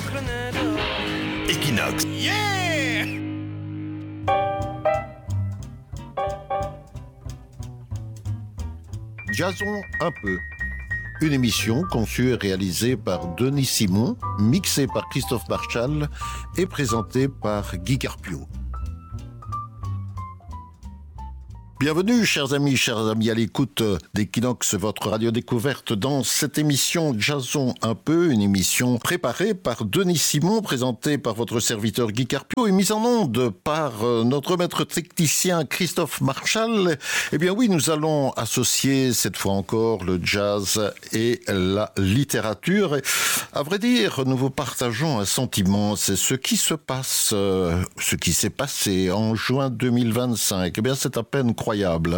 Equinox. Yeah! Jazzons un peu. Une émission conçue et réalisée par Denis Simon, mixée par Christophe Marchal et présentée par Guy Carpio. Bienvenue, chers amis à l'écoute d'Equinox, votre radio découverte dans cette émission Jazzons un peu, une émission préparée par Denis Simon, présentée par votre serviteur Guy Carpio et mise en onde par notre maître technicien Christophe Marchal. Eh bien oui, nous allons associer cette fois encore le jazz et la littérature. Et, à vrai dire, nous vous partageons un sentiment, c'est ce qui se passe, ce qui s'est passé en juin 2025. Eh bien, c'est à peine incroyable,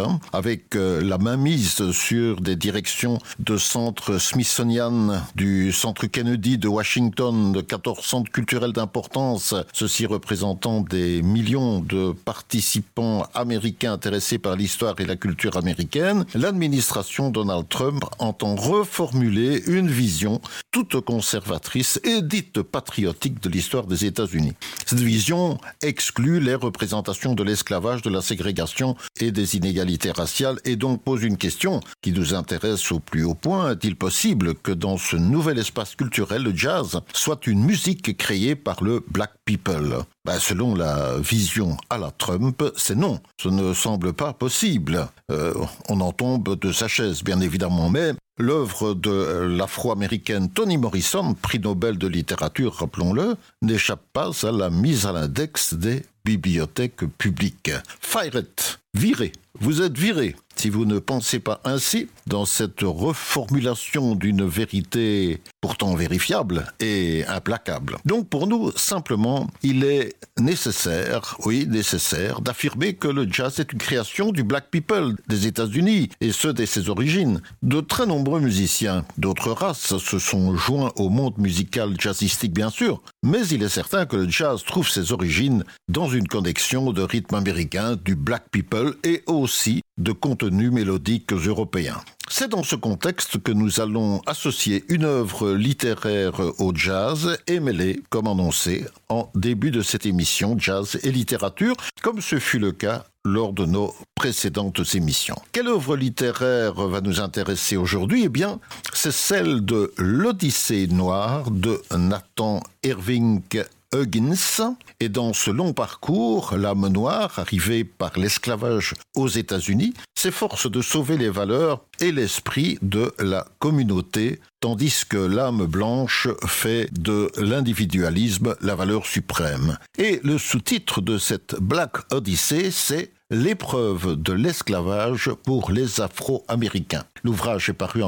avec la mainmise sur des directions de centres Smithsonian, du centre Kennedy de Washington, de 14 centres culturels d'importance, ceci représentant des millions de participants américains intéressés par l'histoire et la culture américaine. L'administration Donald Trump entend reformuler une vision toute conservatrice et dite patriotique de l'histoire des États-Unis. Cette vision exclut les représentations de l'esclavage, de la ségrégation et des inégalités raciales et donc pose une question qui nous intéresse au plus haut point. Est-il possible que dans ce nouvel espace culturel, le jazz soit une musique créée par le Black People ? Selon la vision à la Trump, c'est non. Ce ne semble pas possible. On en tombe de sa chaise, bien évidemment, mais l'œuvre de l'afro-américaine Toni Morrison, prix Nobel de littérature, rappelons-le, n'échappe pas à la mise à l'index des bibliothèques publiques. Fire it, virez, vous êtes viré. Si vous ne pensez pas ainsi, dans cette reformulation d'une vérité pourtant vérifiable et implacable. Donc pour nous, simplement, il est nécessaire d'affirmer que le jazz est une création du Black People des États-Unis, et ce dès ses origines. De très nombreux musiciens d'autres races se sont joints au monde musical jazzistique, bien sûr, mais il est certain que le jazz trouve ses origines dans une connexion de rythme américain, du Black People et aussi de contenus mélodiques européens. C'est dans ce contexte que nous allons associer une œuvre littéraire au jazz et mêler, comme annoncé, en début de cette émission Jazz et littérature, comme ce fut le cas lors de nos précédentes émissions. Quelle œuvre littéraire va nous intéresser aujourd'hui ? Eh bien, c'est celle de l'Odyssée noire de Nathan Irving Huggins. Et dans ce long parcours, l'âme noire, arrivée par l'esclavage aux États-Unis, s'efforce de sauver les valeurs et l'esprit de la communauté, tandis que l'âme blanche fait de l'individualisme la valeur suprême. Et le sous-titre de cette Black Odyssey, c'est l'épreuve de l'esclavage pour les Afro-Américains. L'ouvrage est paru en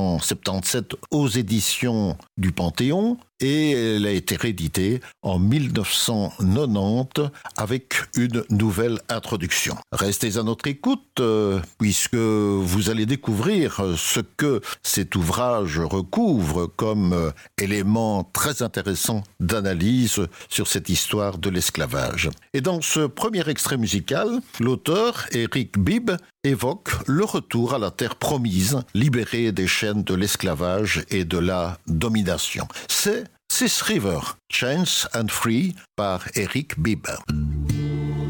1977 aux éditions du Panthéon et elle a été rééditée en 1990 avec une nouvelle introduction. Restez à notre écoute puisque vous allez découvrir ce que cet ouvrage recouvre comme élément très intéressant d'analyse sur cette histoire de l'esclavage. Et dans ce premier extrait musical, l'auteur, Eric Bibb, évoque le retour à la terre promise, libérée des chaînes de l'esclavage et de la domination. C'est Six River, Chains and Free par Eric Bibb.